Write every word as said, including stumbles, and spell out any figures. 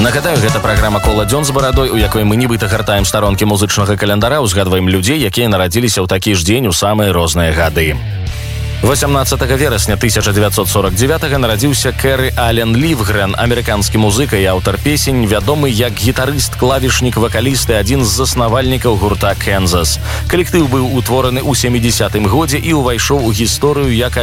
Нагадаю, гэта праграма «Кола дзён з барадой», у якой мы нібыта гартаем старонкі музычнага календара, узгадваем людзей, якія нарадзіліся ў такі ж дзень у самыя розныя гады. восемнадцатага верасня тысяча девятьсот сорок девятого нарадзіўся Кэры Ален Лівгрен, амерыканскі музыка і аўтар песень, вядомы як гітарыст, клавішнік, вакаліст і адзін з заснавальнікаў гурта «Кэнзас». Калектыў быў утвораны ў сямідзесятым годзе і ўвайшоў у гісторыю як